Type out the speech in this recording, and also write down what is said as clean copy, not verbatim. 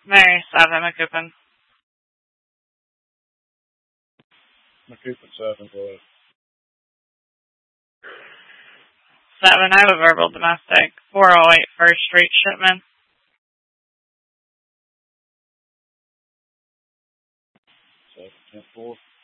Mary 7, McCoupin. McCoupin 7, go ahead. 7, I have a verbal domestic. 408 First Street Shipman. 7, 10, 4.